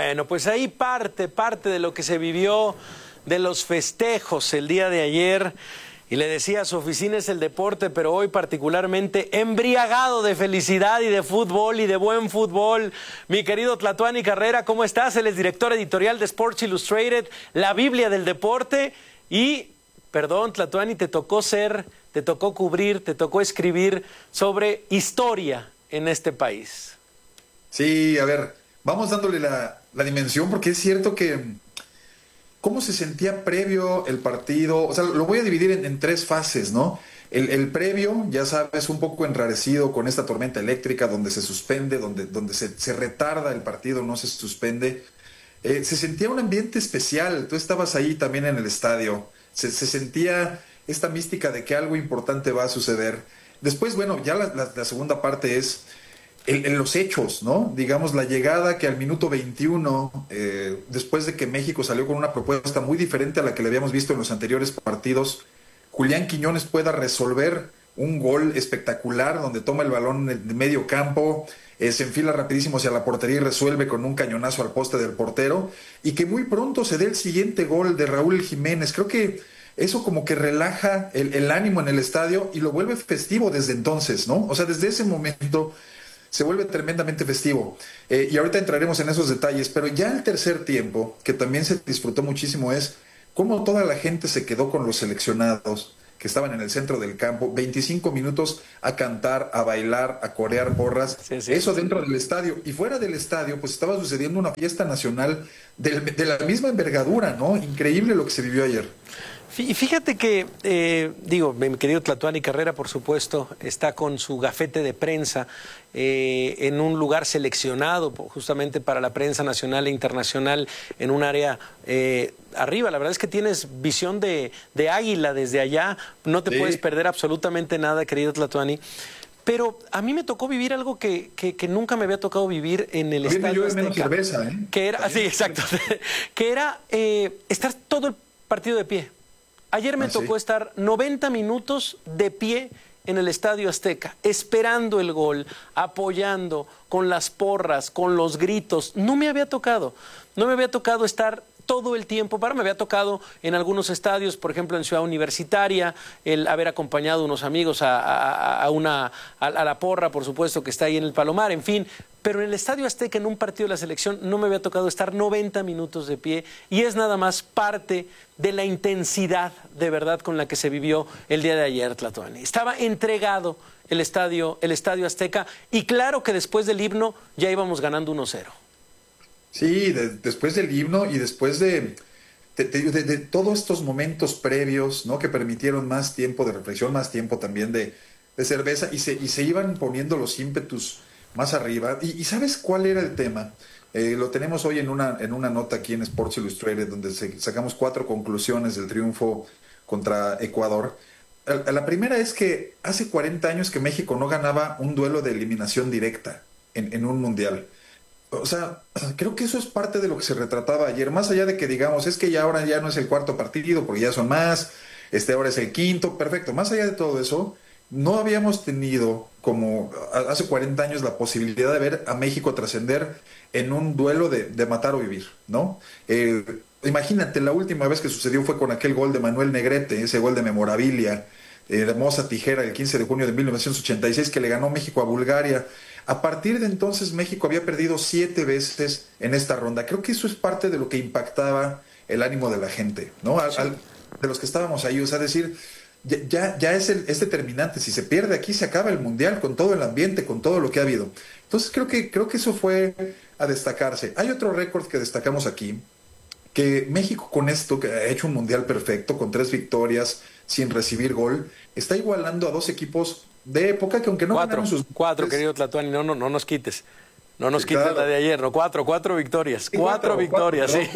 Bueno, pues ahí parte de lo que se vivió de los festejos el día de ayer. Y le decía, su oficina es el deporte, pero hoy particularmente embriagado de felicidad y de fútbol y de buen fútbol. Mi querido Tlatuani Carrera, ¿cómo estás? Él es director editorial de Sports Illustrated, la Biblia del deporte. Y, perdón, Tlatuani, te tocó cubrir, te tocó escribir sobre historia en este país. Sí, a ver, vamos dándole la dimensión, porque es cierto que cómo se sentía previo el partido. O sea, lo voy a dividir en tres fases, ¿no? El previo, ya sabes, un poco enrarecido con esta tormenta eléctrica donde se suspende, donde se retarda el partido, no se suspende. Se sentía un ambiente especial. Tú estabas ahí también en el estadio. Se sentía esta mística de que algo importante va a suceder. Después, bueno, ya la segunda parte es en los hechos, ¿no? Digamos, la llegada que al minuto 21, después de que México salió con una propuesta muy diferente a la que le habíamos visto en los anteriores partidos, Julián Quiñones pueda resolver un gol espectacular donde toma el balón de medio campo, se enfila rapidísimo hacia la portería y resuelve con un cañonazo al poste del portero, y que muy pronto se dé el siguiente gol de Raúl Jiménez. Creo que eso como que relaja el ánimo en el estadio y lo vuelve festivo desde entonces, ¿no? O sea, desde ese momento se vuelve tremendamente festivo. Y ahorita entraremos en esos detalles, pero ya el tercer tiempo, que también se disfrutó muchísimo, es cómo toda la gente se quedó con los seleccionados que estaban en el centro del campo, 25 minutos a cantar, a bailar, a corear porras, sí. Eso dentro del estadio. Y fuera del estadio, pues estaba sucediendo una fiesta nacional de la misma envergadura, ¿no? Increíble lo que se vivió ayer. Y fíjate que, mi querido Tlatuani Carrera, por supuesto, está con su gafete de prensa en un lugar seleccionado justamente para la prensa nacional e internacional, en un área arriba. La verdad es que tienes visión de águila desde allá, no te puedes perder absolutamente nada, querido Tlatuani. Pero a mí me tocó vivir algo que nunca me había tocado vivir en el Estadio Azteca. Menos cerveza, ¿eh? Que era, sí, exacto, que era estar todo el partido de pie. Ayer me tocó estar 90 minutos de pie en el Estadio Azteca, esperando el gol, apoyando, con las porras, con los gritos. No me había tocado estar todo el tiempo. Me había tocado en algunos estadios, por ejemplo en Ciudad Universitaria, el haber acompañado a unos amigos a la porra, por supuesto, que está ahí en el Palomar, en fin. Pero en el Estadio Azteca, en un partido de la selección, no me había tocado estar 90 minutos de pie, y es nada más parte de la intensidad de verdad con la que se vivió el día de ayer, Tlatuani. Estaba entregado el estadio Azteca, y claro que después del himno ya íbamos ganando 1-0. Sí, después del himno y después de todos estos momentos previos, ¿no? Que permitieron más tiempo de reflexión, más tiempo también de cerveza, y se iban poniendo los ímpetus más arriba. ¿Y sabes cuál era el tema? Lo tenemos hoy en una nota aquí en Sports Illustrated, donde sacamos 4 conclusiones del triunfo contra Ecuador. La primera es que hace 40 años que México no ganaba un duelo de eliminación directa en un mundial. O sea, creo que eso es parte de lo que se retrataba ayer, más allá de que digamos, es que ya ahora ya no es el 4.º partido, porque ya son más, ahora es el 5.º, perfecto. Más allá de todo eso, no habíamos tenido, como hace 40 años, la posibilidad de ver a México trascender en un duelo de matar o vivir, ¿no? Imagínate, la última vez que sucedió fue con aquel gol de Manuel Negrete, ese gol de memorabilia, de hermosa tijera, el 15 de junio de 1986, que le ganó México a Bulgaria. A partir de entonces México había perdido 7 veces en esta ronda. Creo que eso es parte de lo que impactaba el ánimo de la gente, ¿no? De los que estábamos ahí. O sea, decir, ya es determinante. Si se pierde aquí, se acaba el Mundial, con todo el ambiente, con todo lo que ha habido. Entonces creo que eso fue a destacarse. Hay otro récord que destacamos aquí, que México, con esto, que ha hecho un Mundial perfecto, con 3 victorias, sin recibir gol, está igualando a 2 equipos de época que, aunque no ganaron sus... 4, querido Tlatuani, no nos quites. No nos quites la de ayer, no, 4 victorias. 4 victorias, sí.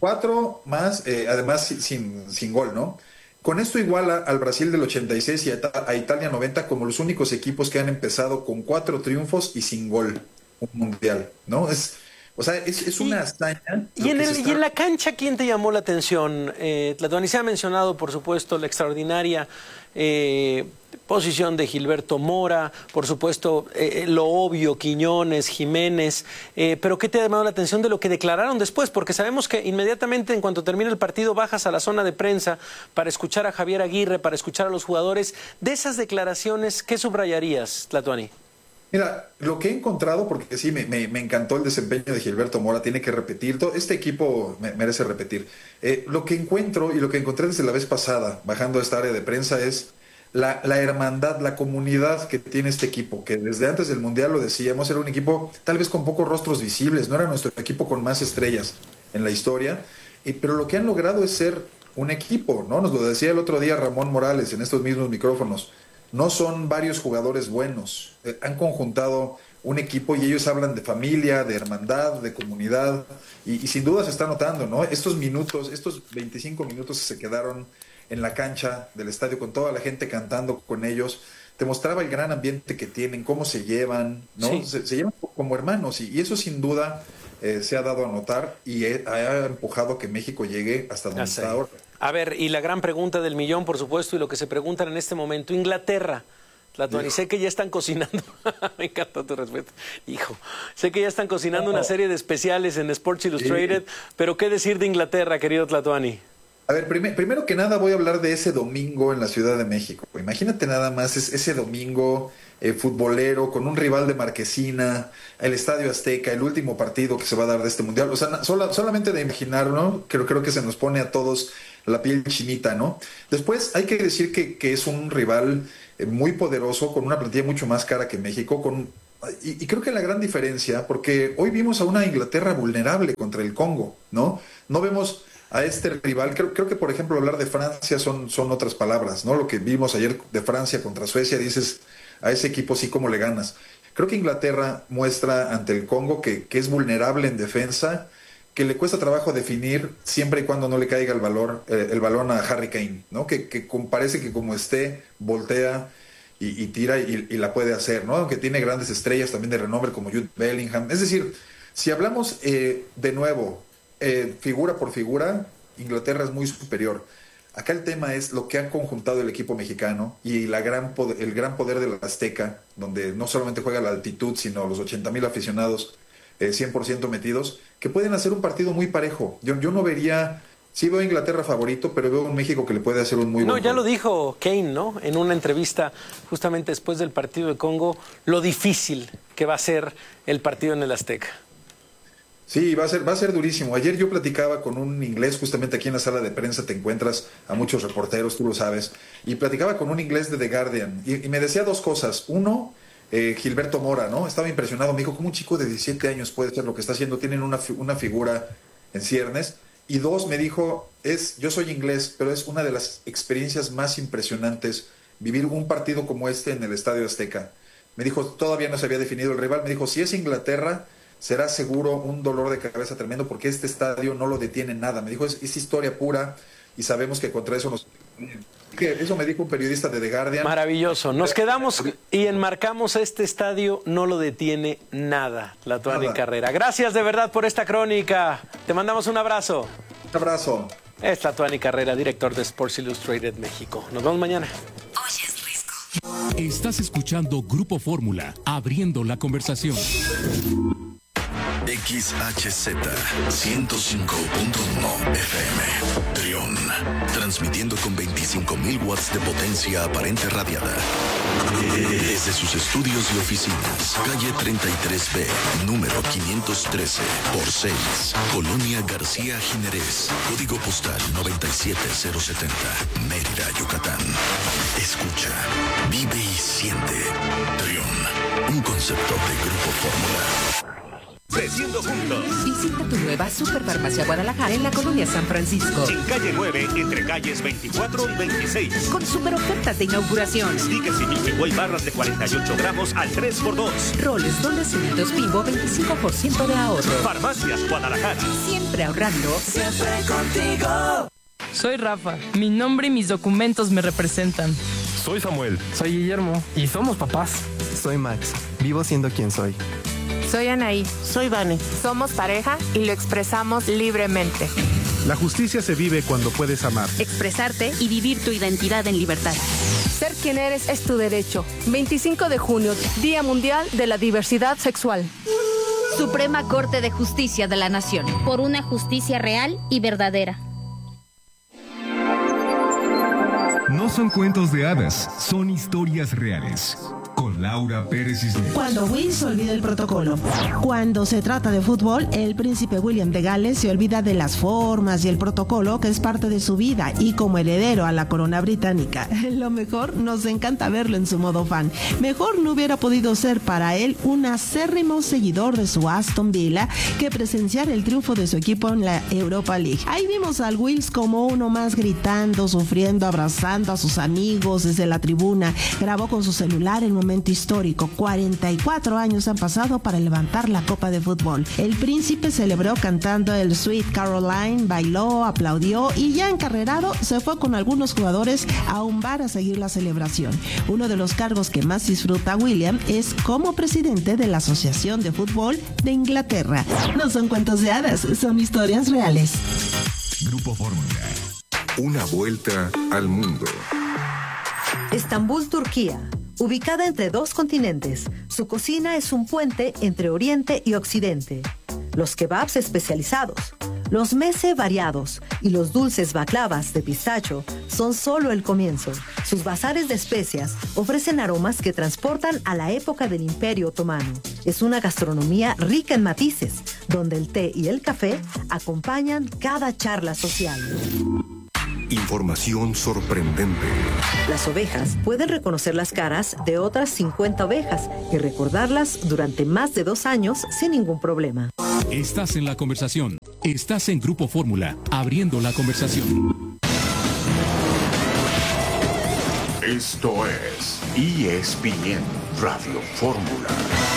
4 más, además sin gol, ¿no? Con esto iguala al Brasil del 86 y a Italia 90 como los únicos equipos que han empezado con 4 triunfos y sin gol un mundial, ¿no? Es una hazaña. Y en la cancha, ¿quién te llamó la atención? Tlatuani, se ha mencionado, por supuesto, la extraordinaria posición de Gilberto Mora, por supuesto, lo obvio, Quiñones, Jiménez, pero ¿qué te ha llamado la atención de lo que declararon después? Porque sabemos que inmediatamente, en cuanto termina el partido, bajas a la zona de prensa para escuchar a Javier Aguirre, para escuchar a los jugadores. De esas declaraciones, ¿qué subrayarías, Tlatuani? Mira, lo que he encontrado, porque sí, me encantó el desempeño de Gilberto Mora, tiene que repetir, este equipo merece repetir. Lo que encuentro y lo que encontré desde la vez pasada, bajando a esta área de prensa, es la hermandad, la comunidad que tiene este equipo, que desde antes del Mundial lo decíamos, era un equipo tal vez con pocos rostros visibles, no era nuestro equipo con más estrellas en la historia, pero lo que han logrado es ser un equipo, ¿no? Nos lo decía el otro día Ramón Morales en estos mismos micrófonos. No son varios jugadores buenos, han conjuntado un equipo y ellos hablan de familia, de hermandad, de comunidad y sin duda se está notando, ¿no? Estos minutos, estos 25 minutos que se quedaron en la cancha del estadio con toda la gente cantando con ellos, te mostraba el gran ambiente que tienen, cómo se llevan, ¿no? Sí. Se llevan como hermanos y eso sin duda se ha dado a notar y ha empujado a que México llegue hasta donde está ahora. A ver, y la gran pregunta del millón, por supuesto, y lo que se preguntan en este momento, Inglaterra, Tlatuani, sé que ya están cocinando, me encanta tu respeto, hijo, sé que ya están cocinando una serie de especiales en Sports Illustrated, pero ¿qué decir de Inglaterra, querido Tlatuani? A ver, primero que nada voy a hablar de ese domingo en la Ciudad de México. Imagínate nada más ese domingo futbolero con un rival de Marquesina, el Estadio Azteca, el último partido que se va a dar de este Mundial. O sea, solamente de imaginar, ¿no? Creo que se nos pone a todos la piel chinita, ¿no? Después hay que decir que es un rival muy poderoso, con una plantilla mucho más cara que México, y creo que la gran diferencia, porque hoy vimos a una Inglaterra vulnerable contra el Congo, ¿no? No vemos a este rival, creo que por ejemplo hablar de Francia son otras palabras, ¿no? Lo que vimos ayer de Francia contra Suecia, dices, a ese equipo sí como le ganas. Creo que Inglaterra muestra ante el Congo que es vulnerable en defensa, que le cuesta trabajo definir siempre y cuando no le caiga el balón a Harry Kane, ¿no? Que parece que como esté, voltea y tira y la puede hacer, ¿no? Aunque tiene grandes estrellas también de renombre como Jude Bellingham. Es decir, si hablamos de nuevo, figura por figura, Inglaterra es muy superior. Acá el tema es lo que ha conjuntado el equipo mexicano y el gran poder de la Azteca, donde no solamente juega la altitud, sino los 80,000 aficionados 100% metidos, que pueden hacer un partido muy parejo. Yo no vería, sí veo a Inglaterra favorito, pero veo a un México que le puede hacer un muy buen ya lo dijo Kane, ¿no? En una entrevista justamente después del partido de Congo, lo difícil que va a ser el partido en el Azteca. Sí, va a ser durísimo. Ayer yo platicaba con un inglés, justamente aquí en la sala de prensa te encuentras a muchos reporteros, tú lo sabes, y platicaba con un inglés de The Guardian, y me decía dos cosas. Uno, Gilberto Mora, ¿no? Estaba impresionado, me dijo, ¿cómo un chico de 17 años puede hacer lo que está haciendo? Tienen una figura en ciernes. Y dos, me dijo, yo soy inglés, pero es una de las experiencias más impresionantes vivir un partido como este en el Estadio Azteca. Me dijo, todavía no se había definido el rival, me dijo, si es Inglaterra, será seguro un dolor de cabeza tremendo porque este estadio no lo detiene nada. Me dijo, es historia pura y sabemos que contra eso eso me dijo un periodista de The Guardian. Maravilloso. Nos quedamos y enmarcamos este estadio, no lo detiene nada, Tlatuani Carrera. Gracias de verdad por esta crónica. Te mandamos un abrazo. Un abrazo. Es Tlatuani Carrera, director de Sports Illustrated México. Nos vemos mañana. Estás escuchando Grupo Fórmula, abriendo la conversación. XHZ 105.1 FM Trión, transmitiendo con 25,000 watts de potencia aparente radiada desde sus estudios y oficinas, calle 33B, número 513 por 6, Colonia García Jiménez, código postal 97070, Mérida, Yucatán. Escucha, vive y siente Trión, un concepto de Grupo Fórmula. Creciendo juntos. Visita tu nueva Superfarmacia Guadalajara en la Colonia San Francisco. En calle 9, entre calles 24 y 26. Con super ofertas de inauguración. Stickers y Milky barras de 48 gramos al 3x2. Roles, dones unidos Bimbo, 25% de ahorro. Farmacias Guadalajara. Siempre ahorrando. Siempre contigo. Soy Rafa. Mi nombre y mis documentos me representan. Soy Samuel. Soy Guillermo. Y somos papás. Soy Max. Vivo siendo quien soy. Soy Anaí. Soy Vane. Somos pareja y lo expresamos libremente. La justicia se vive cuando puedes amar, expresarte y vivir tu identidad en libertad. Ser quien eres es tu derecho. 25 de junio, Día Mundial de la Diversidad Sexual. Suprema Corte de Justicia de la Nación. Por una justicia real y verdadera. No son cuentos de hadas, son historias reales. Con Laura Pérez Cisneros. Cuando Will se olvida el protocolo. Cuando se trata de fútbol, el príncipe William de Gales se olvida de las formas y el protocolo que es parte de su vida y como heredero a la corona británica. Lo mejor, nos encanta verlo en su modo fan. Mejor no hubiera podido ser para él un acérrimo seguidor de su Aston Villa que presenciar el triunfo de su equipo en la Europa League. Ahí vimos al Wills como uno más gritando, sufriendo, abrazando a sus amigos desde la tribuna. Grabó con su celular el momento histórico. 44 años han pasado para levantar la copa de fútbol. El príncipe celebró cantando el Sweet Caroline, bailó, aplaudió y ya encarrerado se fue con algunos jugadores a un bar a seguir la celebración. Uno de los cargos que más disfruta William es como presidente de la Asociación de Fútbol de Inglaterra. No son cuentos de hadas, son historias reales. Grupo Fórmula. Una vuelta al mundo. Estambul, Turquía. Ubicada entre dos continentes, su cocina es un puente entre Oriente y Occidente. Los kebabs especializados, los meze variados y los dulces baklavas de pistacho son solo el comienzo. Sus bazares de especias ofrecen aromas que transportan a la época del Imperio Otomano. Es una gastronomía rica en matices, donde el té y el café acompañan cada charla social. Información sorprendente. Las ovejas pueden reconocer las caras de otras 50 ovejas y recordarlas durante más de 2 años sin ningún problema. Estás en la conversación. Estás en Grupo Fórmula, abriendo la conversación. Esto es ESPN Radio Fórmula.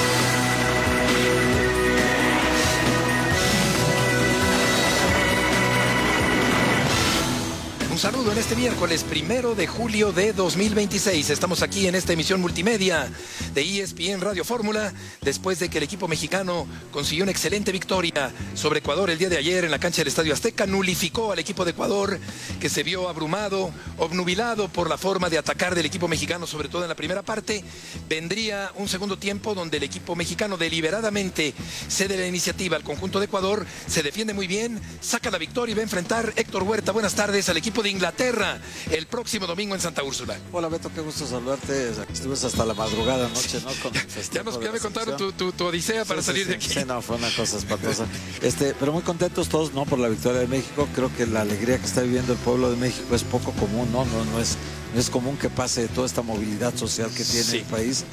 Un saludo en este miércoles 1 de julio de 2026. Estamos aquí en esta emisión multimedia de ESPN Radio Fórmula después de que el equipo mexicano consiguió una excelente victoria sobre Ecuador el día de ayer en la cancha del Estadio Azteca. Nulificó al equipo de Ecuador, que se vio abrumado, obnubilado por la forma de atacar del equipo mexicano, sobre todo en la primera parte. Vendría un segundo tiempo donde el equipo mexicano deliberadamente cede la iniciativa al conjunto de Ecuador, se defiende muy bien, saca la victoria y va a enfrentar Héctor Huerta. Buenas tardes al equipo de Inglaterra el próximo domingo en Santa Úrsula. Hola Beto, qué gusto saludarte. Estuvimos hasta la madrugada anoche, ¿no? Ya me contaron tu odisea para salir de aquí. Sí, no, fue una cosa espantosa. Pero muy contentos todos, ¿no? Por la victoria de México. Creo que la alegría que está viviendo el pueblo de México es poco común, ¿no? No es común que pase toda esta movilidad social que tiene el país.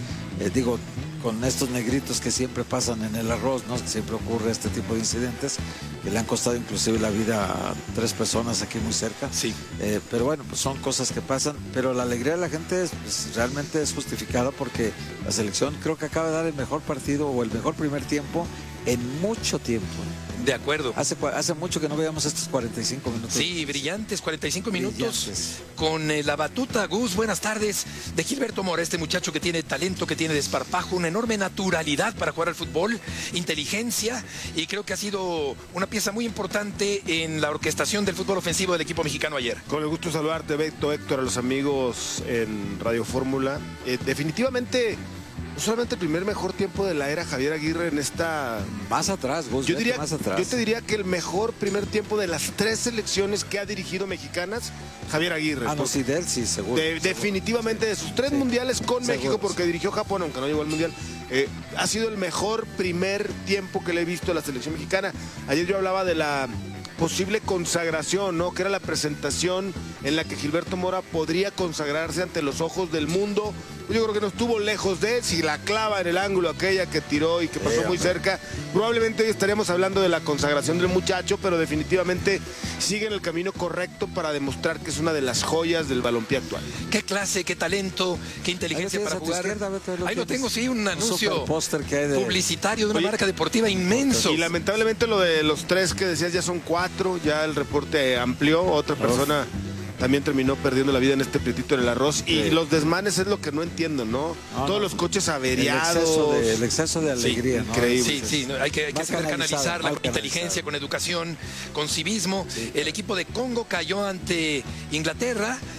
Con estos negritos que siempre pasan en el arroz, ¿no? Siempre ocurre este tipo de incidentes que le han costado inclusive la vida a 3 personas aquí muy cerca. Sí. Pero bueno, pues son cosas que pasan. Pero la alegría de la gente realmente es justificada porque la selección creo que acaba de dar el mejor partido o el mejor primer tiempo en mucho tiempo. De acuerdo. Hace mucho que no veíamos estos 45 minutos. Sí, brillantes 45 minutos con la batuta, Gus, buenas tardes, de Gilberto Mora, este muchacho que tiene talento, que tiene desparpajo, una enorme naturalidad para jugar al fútbol, inteligencia, y creo que ha sido una pieza muy importante en la orquestación del fútbol ofensivo del equipo mexicano ayer. Con el gusto de saludarte, Beto, Héctor, a los amigos en Radio Fórmula. Definitivamente... solamente el primer mejor tiempo de la era Javier Aguirre en esta... Más atrás, vos. Yo te diría que el mejor primer tiempo de las 3 selecciones que ha dirigido mexicanas, Javier Aguirre. Sí, de él sí, seguro. Definitivamente de sus 3 mundiales con México, porque dirigió Japón, aunque no llegó al mundial. Ha sido el mejor primer tiempo que le he visto a la selección mexicana. Ayer yo hablaba de la posible consagración, ¿no? Que era la presentación en la que Gilberto Mora podría consagrarse ante los ojos del mundo. Yo creo que no estuvo lejos de, si la clava en el ángulo aquella que tiró y que pasó muy cerca, probablemente hoy estaríamos hablando de la consagración del muchacho, pero definitivamente sigue en el camino correcto para demostrar que es una de las joyas del balompié actual. Qué clase, qué talento, qué inteligencia para jugar. Ahí lo tengo, sí, un anuncio publicitario de una marca deportiva inmenso. Y lamentablemente lo de los 3 que decías ya son 4, ya el reporte amplió, otra persona también terminó perdiendo la vida en este prietito en el arroz. Y los desmanes es lo que no entiendo, ¿no? Todos los coches averiados. El exceso de alegría, ¿no? Increíble. Sí, hay que saber canalizarla con inteligencia, con educación, con civismo. Sí. El equipo de Congo cayó ante Inglaterra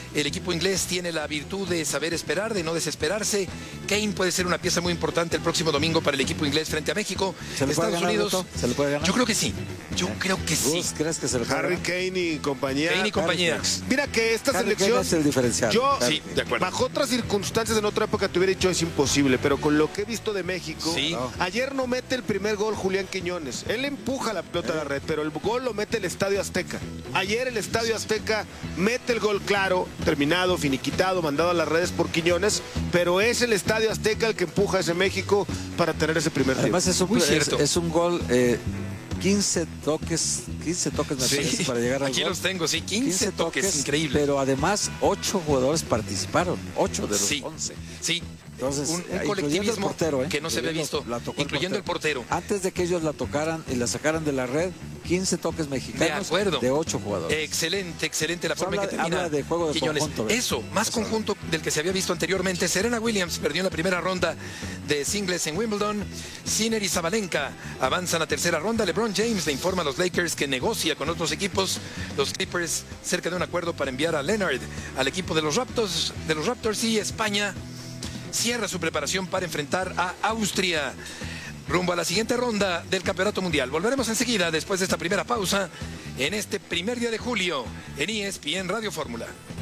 El equipo inglés tiene la virtud de saber esperar, de no desesperarse. Kane puede ser una pieza muy importante el próximo domingo para el equipo inglés frente a México. ¿Se le puede ganar, Beto? ¿Se le puede ganar? Yo creo que sí. Yo creo que sí. ¿Crees que se le puede Harry Kane y compañía? Kane y compañía. Mira que esta Harry selección... Kane es el diferencial. Yo, sí, de acuerdo. bajo otras circunstancias en otra época te hubiera dicho es imposible, pero con lo que he visto de México, sí. Ayer no mete el primer gol Julián Quiñones. Él empuja la pelota a la red, pero el gol lo mete el Estadio Azteca. Ayer el Estadio Azteca mete el gol claro, terminado, finiquitado, mandado a las redes por Quiñones, pero es el Estadio Azteca el que empuja a ese México para tener ese primer tiempo. Además es un gol... 15 toques me parece para llegar al Aquí gol. los tengo, sí, 15 toques, increíble. Pero además 8 jugadores participaron, 8 de los sí, 11. Sí, entonces un colectivismo portero, que no se había visto, incluyendo el portero. Antes de que ellos la tocaran y la sacaran de la red, 15 toques mexicanos de 8 jugadores. Excelente la forma en que termina. Habla de juego de Quiñones. conjunto. Eso, más conjunto del que se había visto anteriormente. Serena Williams perdió en la primera ronda de singles en Wimbledon. Sinner y Sabalenka avanzan a tercera ronda. LeBron James le informa a los Lakers que negocia con otros equipos. Los Clippers cerca de un acuerdo para enviar a Leonard al equipo de los Raptors y España cierra su preparación para enfrentar a Austria rumbo a la siguiente ronda del Campeonato Mundial. Volveremos enseguida después de esta primera pausa en este primer día de julio en ESPN Radio Fórmula.